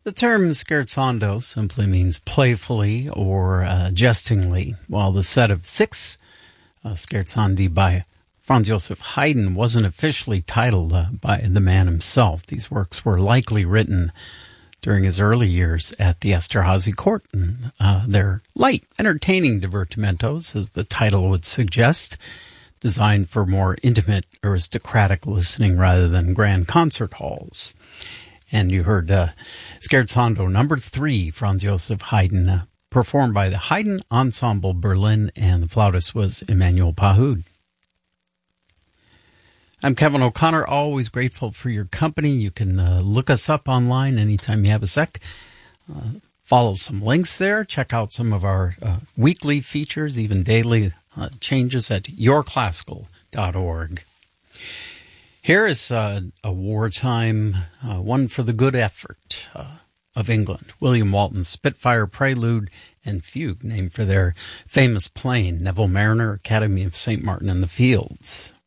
The term scherzando simply means playfully or jestingly, while the set of 6 scherzandi by Franz Joseph Haydn wasn't officially titled by the man himself. These works were likely written during his early years at the Esterházy court. And, they're light, entertaining divertimentos, as the title would suggest, designed for more intimate, aristocratic listening rather than grand concert halls. And you heard Scherzando number 3, Franz Joseph Haydn, performed by the Haydn Ensemble Berlin, and the flautist was Emmanuel Pahud. I'm Kevin O'Connor, always grateful for your company. You can look us up online anytime you have a sec. Follow some links there. Check out some of our weekly features, even daily changes at yourclassical.org. Here is a wartime one for the good effort of England. William Walton's Spitfire Prelude and Fugue, named for their famous plane, Neville Mariner, Academy of St. Martin in the Fields.